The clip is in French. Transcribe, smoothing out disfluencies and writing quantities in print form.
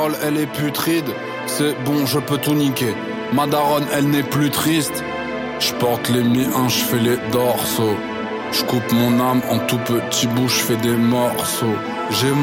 parole, elle est putride. C'est bon, je peux tout niquer. Ma daronne, elle n'est plus triste. Je porte les miens, je fais les dorsaux. Je coupe mon âme en tout petits bouts, je fais des morceaux. J'ai